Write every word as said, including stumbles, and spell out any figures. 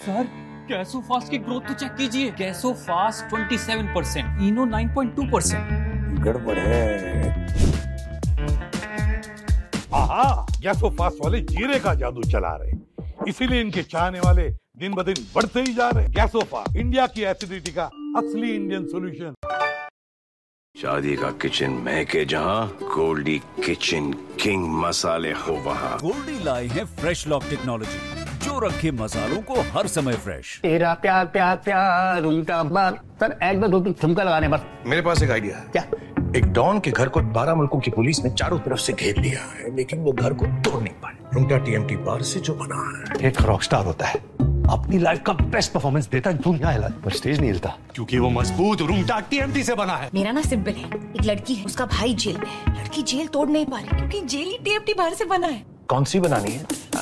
Sir गैसो fast की growth तो चेक कीजिए। गैसो फास्ट सत्ताईस परसेंट, इनो नौ पॉइंट दो परसेंट। गड़बड़ है। आहा, गैसो फास्ट वाले जीरे का जादू चला रहे, इसीलिए इनके चाहने वाले दिन ब दिन बढ़ते ही जा रहे। गैसो फास्ट, इंडिया की एसिडिटी का असली इंडियन सॉल्यूशन। शादी का किचन महके जहां, गोल्डी किचन किंग मसाले हो वहां। गोल्डी लाए हैं फ्रेश लॉक टेक्नोलॉजी, जो रखे मसालों को हर समय फ्रेश। तेरा प्यार प्यार प्यार उल्टा बार। सर एक बार दो तीन ठुमका लगाने बस। मेरे पास एक आइडिया है। क्या? एक डॉन के घर को बारह मुल्कों की पुलिस ने चारों तरफ से घेर लिया है, लेकिन वो घर को तोड़ नहीं पाए। रुंगटा टीएमटी बार से जो बना है, एक रॉकस्टार होता है, अपनी लाइफ का बेस्ट परफॉर्मेंस देता है, दुनिया हिला पर स्टेज नहीं हिलता, क्योंकि वो मजबूत रुंगटा टीएमटी से बना है। मेरा ना सिंपल है, एक लड़की है, उसका भाई जेल में है, लड़की जेल तोड़ नहीं पा रही क्योंकि जेल ही टीएमटी बाहर से बना है। कौन सी बनानी है?